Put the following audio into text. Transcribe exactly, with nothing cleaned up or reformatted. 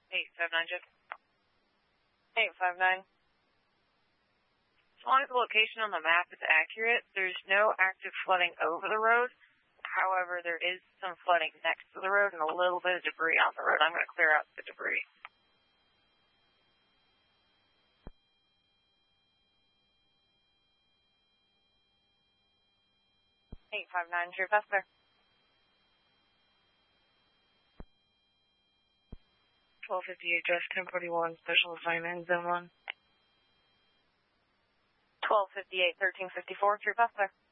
eight five nine, Jeff. eight five nine. As long as the location on the map is accurate, there's no active flooding over the road. However, there is some flooding next to the road and a little bit of debris on the road. I'm going to clear out the debris. eight five nine, your best there. twelve fifty-eight, Jeff, ten forty-one, special assignment, zone one. twelve fifty-eight, thirteen fifty-four, your best there.